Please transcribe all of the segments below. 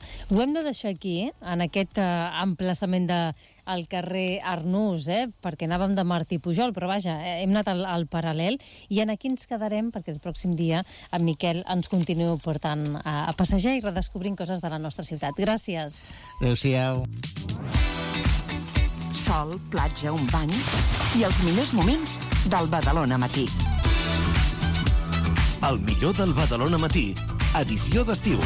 Ho hem de deixar aquí, en aquest emplaçament al carrer Arnús, perquè anàvem de Martí Pujol, però vaja, hem anat al paral·lel, i aquí ens quedarem perquè el pròxim dia en Miquel ens continuï portant a passejar i redescobrint coses de la nostra ciutat. Gràcies. Adéu-siau. Sol, platja, un bany i els millors moments del Badalona Matí. El millor del Badalona Matí, edició d'estiu.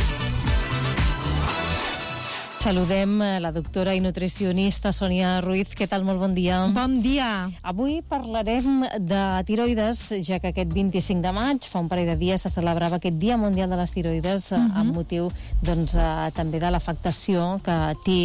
Saludem la doctora i nutricionista Sònia Ruiz. Què tal? Molt bon dia. Bon dia. Avui parlarem de tiroides, ja que aquest 25 de maig, fa un parell de dies, se celebrava aquest Dia Mundial de les Tiroides amb motiu també de l'afectació que té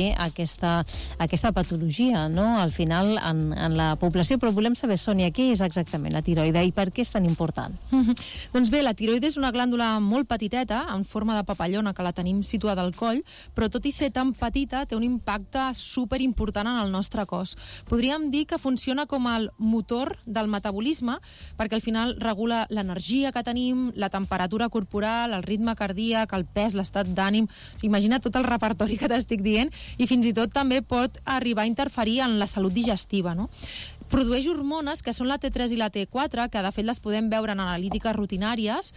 aquesta patologia, no? Al final en la població. Però volem saber, Sònia, què és exactament la tiroide i per què és tan important? Doncs bé, la tiroide és una glàndula molt petiteta, en forma de papallona, que la tenim situada al coll, però tot i ser tan petita, té un impacte superimportant en el nostre cos. Podríem dir que funciona com el motor del metabolisme, perquè al final regula l'energia que tenim, la temperatura corporal, el ritme cardíac, el pes, l'estat d'ànim. Imagina tot el repertori que t'estic dient, i fins i tot també pot arribar a interferir en la salut digestiva, no? Produeix hormones que són la T3 i la T4, que de fet les podem veure en analítiques rutinàries,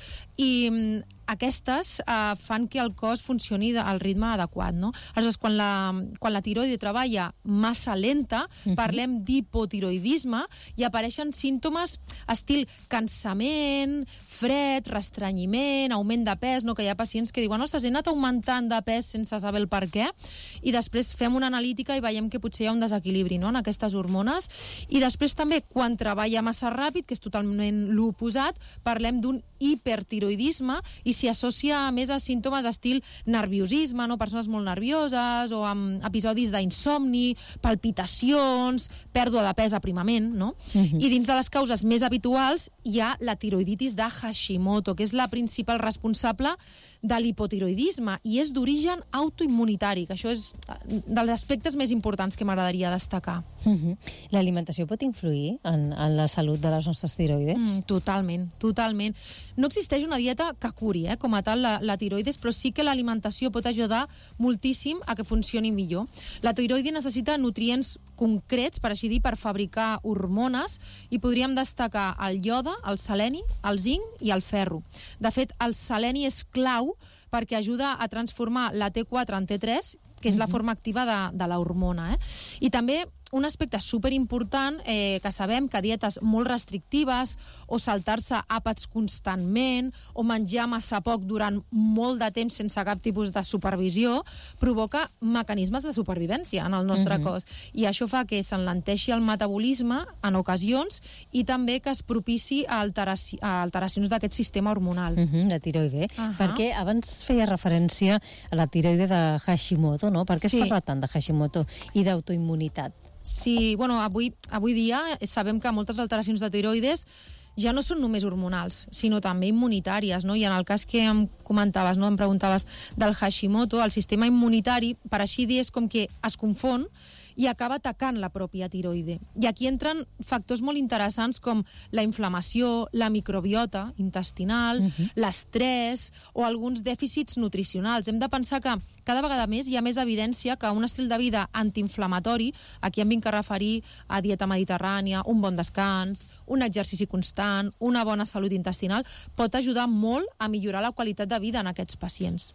i aquestes fan que el cos funcioni al ritme adequat, no? Aleshores, quan la tiroide treballa massa lenta, parlem d'hipotiroidisme i apareixen símptomes estil cansament, fred, restrenyiment, augment de pes, no? Que hi ha pacients que diuen, ostres, he anat augmentant de pes sense saber el per què, i després fem una analítica i veiem que potser hi ha un desequilibri, no? En aquestes hormones. I després també, quan treballa massa ràpid, que és totalment l'oposat, parlem d'un hipertiroidisme i s'hi associa més a símptomes estil nerviosisme, no? Persones molt nervioses o amb episodis d'insomni, palpitacions, pèrdua de pes aprimament, no? I dins de les causes més habituals hi ha la tiroiditis de Hashimoto, que és la principal responsable de l'hipotiroidisme i és d'origen autoimmunitari, que això és dels aspectes més importants que m'agradaria destacar. L'alimentació pot influir en la salut de les nostres tiroides? Totalment, totalment. No existeix una dieta que curi, com a tal, la tiroides, però sí que l'alimentació pot ajudar moltíssim a que funcioni millor. La tiroide necessita nutrients concrets, per així dir, per fabricar hormones, i podríem destacar el iode, el seleni, el zinc i el ferro. De fet, el seleni és clau perquè ajuda a transformar la T4 en T3, que és la forma activa de la hormona. I també un aspecte superimportant, que sabem que dietes molt restrictives o saltar-se àpats constantment o menjar massa poc durant molt de temps sense cap tipus de supervisió provoca mecanismes de supervivència en el nostre cos, i això fa que s'enlenteixi el metabolisme en ocasions i també que es propici a alteracions d'aquest sistema hormonal. La tiroide. Perquè abans feia referència a la tiroide de Hashimoto, no? Per què es parla tant de Hashimoto i d'autoimmunitat? Sí, bueno, avui dia sabem que moltes alteracions de tiroides ja no són només hormonals, sinó també immunitàries, no? I en el cas que em comentaves, no? Em preguntaves del Hashimoto, el sistema immunitari, per així dir, és com que es confon i acaba atacant la pròpia tiroide. I aquí entren factors molt interessants com la inflamació, la microbiota intestinal, l'estrès o alguns dèficits nutricionals. Hem de pensar que cada vegada més hi ha més evidència que un estil de vida antiinflamatori, aquí em vinc a referir a dieta mediterrània, un bon descans, un exercici constant, una bona salut intestinal, pot ajudar molt a millorar la qualitat de vida en aquests pacients.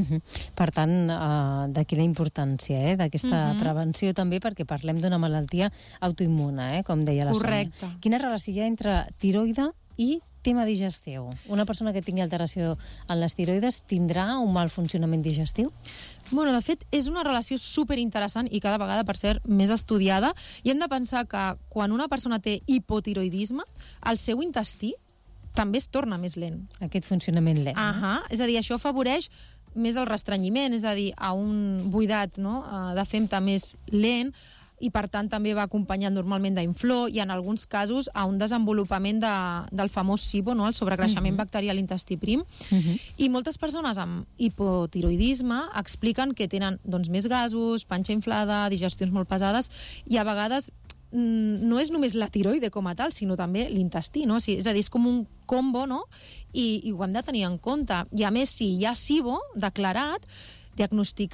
Per tant, d'aquí la importància d'aquesta prevenció també, perquè parlem d'una malaltia autoimmune, com deia la Sònia. Correcte. Quina relació hi ha entre tiroide i tema digestiu? Una persona que tingui alteració en les tiroides tindrà un mal funcionament digestiu? Bueno, de fet, és una relació superinteressant i cada vegada, per cert, més estudiada, i hem de pensar que quan una persona té hipotiroidisme, el seu intestí també es torna més lent. Aquest funcionament lent. És a dir, això afavoreix més el restrenyiment, és a dir, a un buidat de femta més lent, i per tant també va acompanyat normalment d'inflor i en alguns casos a un desenvolupament del famós SIBO, el sobrecreixement bacterià a l'intestí prim. I moltes persones amb hipotiroidisme expliquen que tenen més gasos, panxa inflada, digestions molt pesades, i a vegades no és només la tiroide com a tal, sinó també l'intestí, no? És a dir, és com un combo, no? I ho hem de tenir en compte. I a més, si hi ha SIBO declarat, diagnosticar